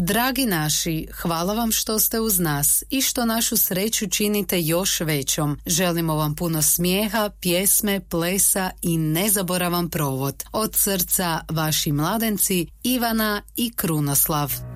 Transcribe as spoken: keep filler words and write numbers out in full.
Dragi naši, hvala vam što ste uz nas i što našu sreću činite još većom. Želimo vam puno smijeha, pjesme, plesa i nezaboravan provod. Od srca vaši mladenci Ivana i Krunoslav.